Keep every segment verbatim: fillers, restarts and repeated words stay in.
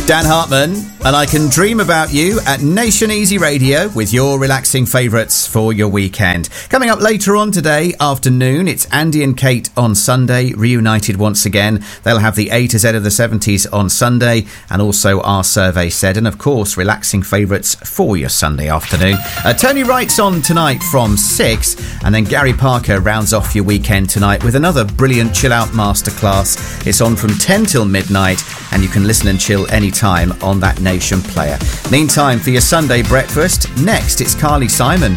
Dan Hartman, and I can dream about you at Nation Easy Radio with your relaxing favourites for your weekend. Coming up later on today afternoon, it's Andy and Kate on Sunday, reunited once again. They'll have the A to Z of the seventies on Sunday, and also Our Survey Said, and of course, relaxing favourites for your Sunday afternoon. Uh, Tony Wright's on tonight from six, and then Gary Parker rounds off your weekend tonight with another brilliant chill-out masterclass. It's on from ten till midnight, and you can listen and chill anytime on that Nation player. Meantime, for your Sunday breakfast, next it's Carly Simon.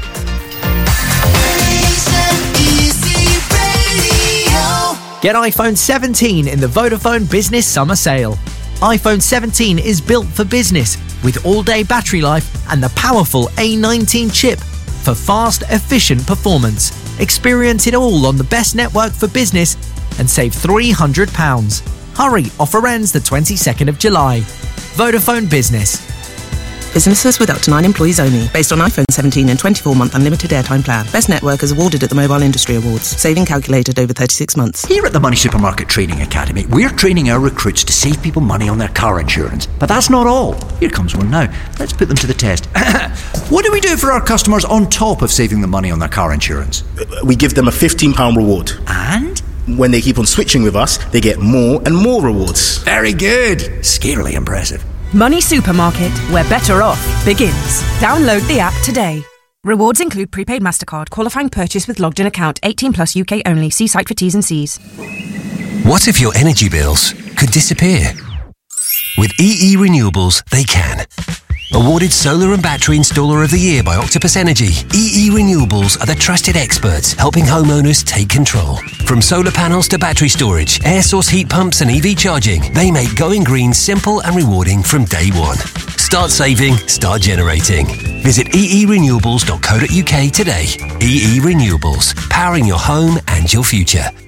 Get iPhone seventeen in the Vodafone Business Summer Sale. iPhone seventeen is built for business with all-day battery life and the powerful A nineteen chip for fast, efficient performance. Experience it all on the best network for business and save three hundred pounds. Hurry, offer ends the twenty-second of July. Vodafone Business. Businesses with up to nine employees only. Based on iPhone seventeen and twenty-four month unlimited airtime plan. Best network is awarded at the Mobile Industry Awards. Saving calculated over thirty-six months. Here at the Money Supermarket Training Academy, we're training our recruits to save people money on their car insurance. But that's not all. Here comes one now. Let's put them to the test. What do we do for our customers on top of saving them money on their car insurance? We give them a fifteen pounds reward. And? When they keep on switching with us, they get more and more rewards. Very good. Scarily impressive. Money Supermarket, where better off begins. Download the app today. Rewards include prepaid MasterCard, qualifying purchase with logged in account, eighteen plus U K only. See site for T's and C's. What if your energy bills could disappear? With E E Renewables, they can. Awarded Solar and Battery Installer of the Year by Octopus Energy, E E Renewables are the trusted experts helping homeowners take control. From solar panels to battery storage, air source heat pumps and E V charging, they make going green simple and rewarding from day one. Start saving, start generating. Visit e e renewables dot co dot u k today. E E Renewables, powering your home and your future.